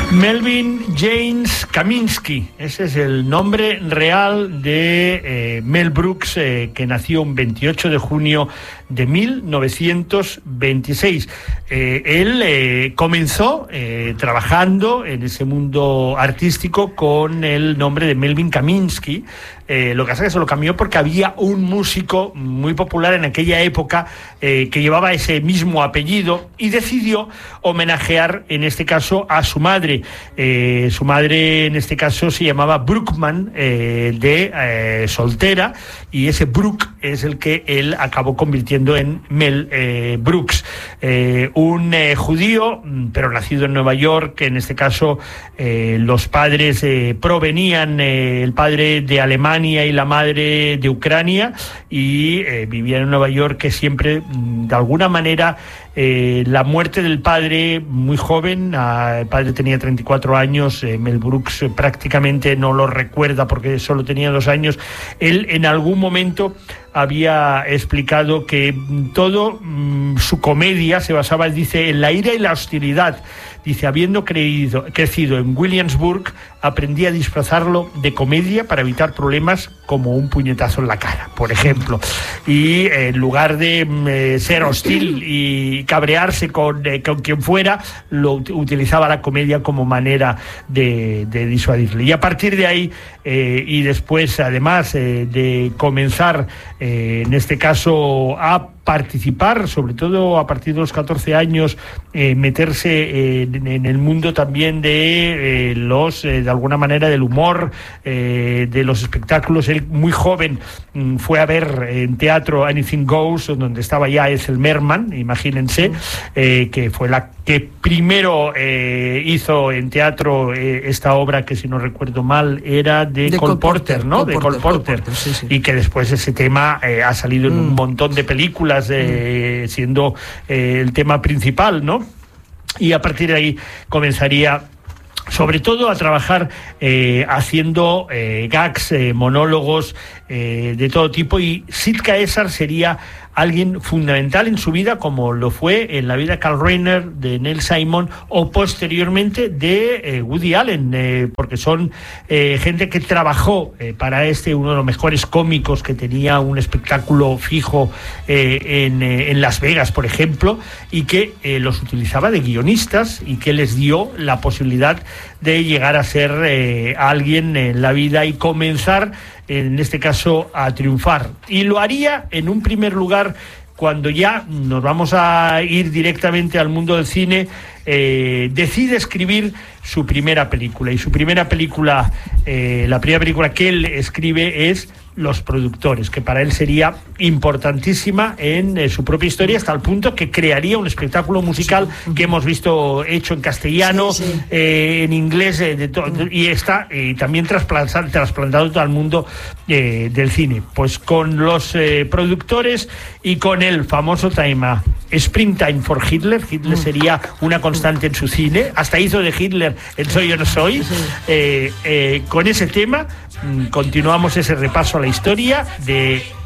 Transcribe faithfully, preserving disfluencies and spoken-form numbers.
Melvin James Kaminsky, ese es el nombre real de eh, Mel Brooks, eh, que nació un veintiocho de junio de mil novecientos veintiséis. Eh, él eh, comenzó eh, trabajando en ese mundo artístico con el nombre de Melvin Kaminsky. Eh, lo que pasa es que se lo cambió porque había un músico muy popular en aquella época eh, que llevaba ese mismo apellido y decidió homenajear, en este caso, a su madre. Eh, su madre, en este caso, se llamaba Brookman, eh, de eh, soltera, y ese Brook es el que él acabó convirtiendo en Mel eh, Brooks. Eh, un eh, judío, pero nacido en Nueva York, que en este caso eh, los padres eh, provenían, eh, el padre de Alemania y la madre de Ucrania, y eh, vivía en Nueva York, que siempre, de alguna manera, eh, la muerte del padre muy joven, ah, el padre tenía treinta y cuatro años, eh, Mel Brooks eh, prácticamente no lo recuerda porque solo tenía dos años, él en algún momento había explicado que todo mmm, su comedia se basaba, dice, en la ira y la hostilidad. Dice, habiendo creído, crecido en Williamsburg, aprendí a disfrazarlo de comedia para evitar problemas como un puñetazo en la cara, por ejemplo. Y eh, en lugar de eh, ser hostil y cabrearse con, eh, con quien fuera, lo utilizaba la comedia como manera de, de disuadirle. Y a partir de ahí, eh, y después, además eh, de comenzar, eh, en este caso, a participar, sobre todo a partir de los catorce años, eh, meterse eh, en, en el mundo también de eh, los, eh, de alguna manera, del humor, eh, de los espectáculos. Él, muy joven, mm, fue a ver en teatro Anything Goes, donde estaba ya Ethel Merman, imagínense, eh, que fue la que primero eh, hizo en teatro eh, esta obra, que si no recuerdo mal era de, de Cole, Cole Porter, Porter, ¿no? Cole de Cole Porter, Porter, sí, sí. Y que después ese tema eh, ha salido en mm. un montón de películas, Eh, siendo eh, el tema principal, ¿no? Y a partir de ahí comenzaría sobre todo a trabajar eh, haciendo eh, gags, eh, monólogos eh, de todo tipo, y Sitka Essar sería alguien fundamental en su vida, como lo fue en la vida de Carl Reiner, de Neil Simon, o posteriormente de eh, Woody Allen, eh, porque son eh, gente que trabajó eh, para este, uno de los mejores cómicos, que tenía un espectáculo fijo eh, en, eh, en Las Vegas, por ejemplo, y que eh, los utilizaba de guionistas, y que les dio la posibilidad de llegar a ser eh, alguien en la vida y comenzar, en este caso, a triunfar. Y lo haría, en un primer lugar, cuando ya nos vamos a ir directamente al mundo del cine, eh, decide escribir su primera película. Y su primera película, eh, la primera película que él escribe es Los Productores, que para él sería importantísima en eh, su propia historia, hasta el punto que crearía un espectáculo musical que hemos visto hecho en castellano, sí, sí. Eh, en inglés, eh, de to- y está eh, también trasplantado, trasplantado al mundo eh, del cine. Pues con Los eh, Productores y con el famoso tema Springtime for Hitler. Hitler sería una constante en su cine, hasta hizo de Hitler en Soy o no soy. Eh, eh, con ese tema continuamos ese repaso a la historia de